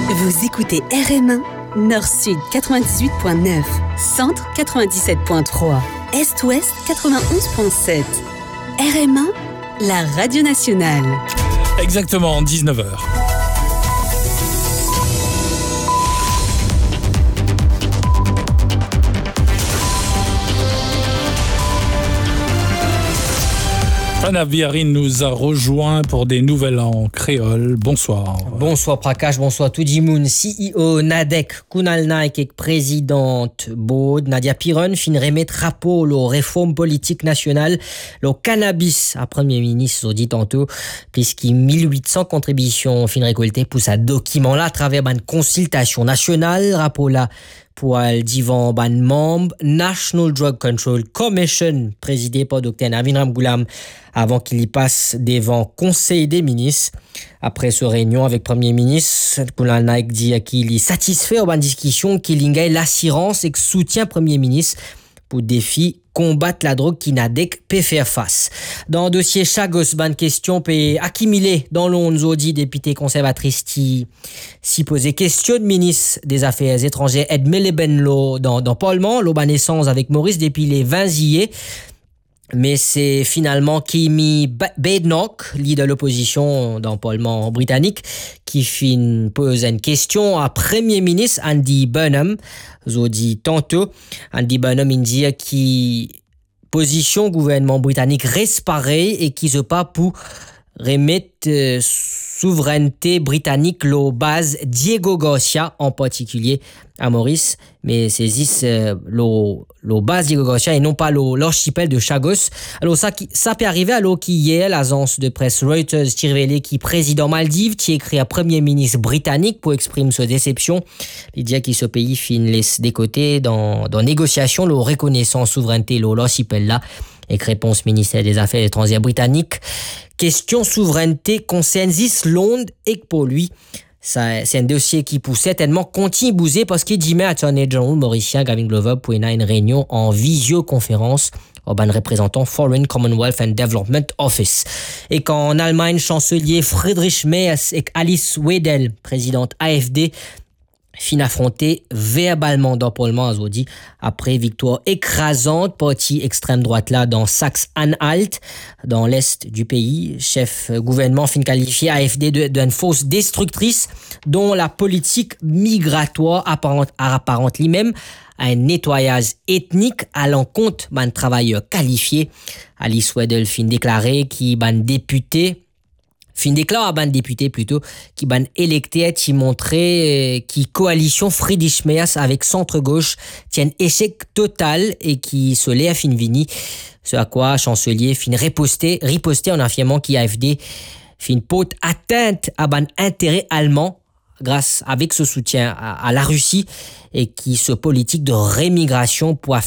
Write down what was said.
Vous écoutez RM1, Nord-Sud 98.9, Centre 97.3, Est-Ouest 91.7. RM1, la radio nationale. Exactement, 19h. Pranav Viharin nous a rejoint pour des nouvelles en créole. Bonsoir. Bonsoir Prakash, bonsoir tout le monde. CEO Nadek Kunal Naik et présidente Baud Nadia Piron fin remettre rapport aux réformes politiques nationales, le cannabis à premier ministre dit tantôt, puisqu'il 1800 contributions fin récoltées pour ce document là à travers une consultation nationale. Rapport là pour le divan ban membre National Drug Control Commission présidé par Dr Navin Ramgoolam avant qu'il y passe devant Conseil des ministres. Après ce réunion avec Premier ministre, Kunal Naik dit qu'il est satisfait en discussion, qu'il y a l'assurance et que soutient Premier ministre pour défi combattre la drogue qui n'a peut faire face. Dans le dossier Chagos, ban question peut accumuler dans l'onzo dit député conservatrice si poser question de ministre des Affaires étrangères Edmele Benlo dans Parlement, l'au naissance avec Maurice depuis les 20 juillet. Mais c'est finalement Kimi Badenoch, leader de l'opposition dans le Parlement britannique, qui pose une question à Premier ministre Andy Burnham. Zo dit tantôt, Andy Burnham il dit qui position gouvernement britannique reste pareil et qui se pas pour remettre souveraineté britannique la base Diego Garcia en particulier à Maurice, mais saisissent la base Diego Garcia et non pas l'archipel de Chagos. Alors ça peut arriver alors qu'hier l'agence de presse Reuters révélé qui président Maldives qui écrit à premier ministre britannique pour exprimer sa déception. Il dit que ce pays fin laisse des côtés dans négociation la reconnaissance souveraineté l'archipel là. Et réponse ministère des Affaires étrangères britannique. Question souveraineté concerne Londres et pour lui, ça, c'est un dossier qui peut certainement continuer à bouger parce qu'il dit mais Attorney General mauricien Gavin Glover pour une réunion en visioconférence au ban représentant Foreign Commonwealth and Development Office. Et qu'en Allemagne, chancelier Friedrich Merz et Alice Weidel, présidente AfD, fin affronté verbalement dans le Parlement aujourd'hui après victoire écrasante parti extrême droite là dans Saxe-Anhalt dans l'est du pays. Chef gouvernement fin qualifié AfD d'une force destructrice dont la politique migratoire apparente lui-même à un nettoyage ethnique à l'encontre d'un travailleur qualifié. Alice Weidel fin déclaré qui ban député fin déclare à ban député plutôt qui ban électé qui montrait qui coalition Friedrich Merz avec centre-gauche tient échec total et qui se lève fin vini. Ce à quoi chancelier fin riposté en affirmant qu'AfD fin porte atteinte à ban intérêt allemand grâce avec ce soutien à la Russie et qui se politique de rémigration pour